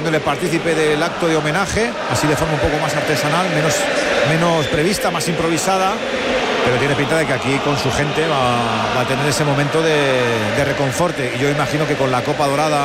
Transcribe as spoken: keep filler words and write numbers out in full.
haciéndole partícipe del acto de homenaje, así de forma un poco más artesanal, menos, menos prevista, más improvisada, pero tiene pinta de que aquí con su gente va, va a tener ese momento de, de reconforte, y yo imagino que con la Copa Dorada